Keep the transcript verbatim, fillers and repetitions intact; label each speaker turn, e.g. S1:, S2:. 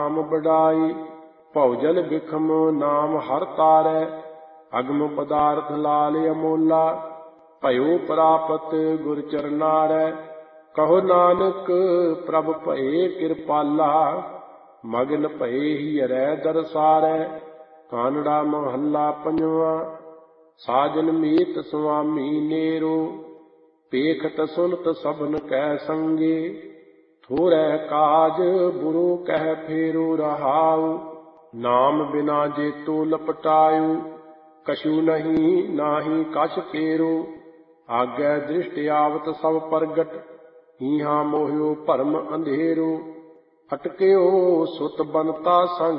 S1: ਨਾਮ ਬੜਾਈ। ਭਉਜਨ ਬਿਖਮ ਨਾਮ ਹਰ ਤਾਰੈ, ਅਗਮ ਪਦਾਰਥ ਲਾਲ ਅਮੋਲਾ। ਭਇਓ ਪ੍ਰਾਪਤ ਗੁਰ ਚਰਨਾਰੈ, ਕਹੋ ਨਾਨਕ ਪ੍ਰਭ ਭਏ ਕਿਰਪਾਲਾ। ਮਗਨ ਭਏ ਹੀਰੈ ਦਰਸਾਰੈ, ਕਾਨੜਾ ਮਹੱਲਾ ਪੰਜਵਾ। ਸਾਜਨ ਮੀਤ ਸੁਆਮੀ ਨੇਰੋ, ਪੇਖਤ ਸੁਨਤ ਸਭਨ ਕੈ ਸੰਗੇ। ਥੋੜੈ ਕਾਜ ਬੁਰੂ ਕਹਿ ਫੇਰੋ ਰਹਾਉ, ਨਾਮ ਬਿਨਾ ਜੇਤੋ ਲਪਟਾਇਓ। ਕਛੂ ਨਹੀਂ ਨਾਹੀ ਕਛ ਕੇਰੋ, ਆਗੈ ਦ੍ਰਿਸ਼ਟ ਆਵਤ ਸਭ ਪ੍ਰਗਟ। ਹੀਹਾ ਮੋਹਿਓ ਭਰਮ ਅੰਧੇਰੋ, ਅਟਕਿਓ ਸੁਤ ਬਨਤਾ ਸੰਗ